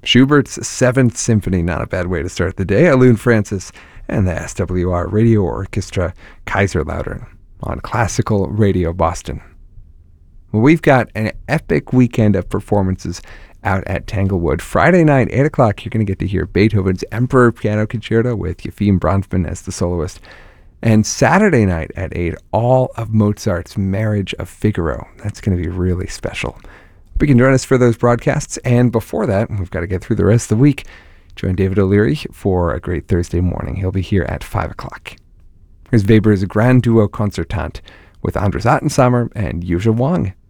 Schubert's Seventh Symphony, not a bad way to start the day. Alun Francis and the SWR Radio Orchestra Kaiserlautern on Classical Radio Boston. Well, we've got an epic weekend of performances out at Tanglewood. Friday night, 8 o'clock, you're going to get to hear Beethoven's Emperor Piano Concerto with Yefim Bronfman as the soloist. And Saturday night at 8, all of Mozart's Marriage of Figaro. That's going to be really special. You can join us for those broadcasts. And before that, we've got to get through the rest of the week. Join David O'Leary for a great Thursday morning. He'll be here at 5 o'clock. Here's Weber's Grand Duo Concertante with Andres Ottensamer and Yuzha Wang.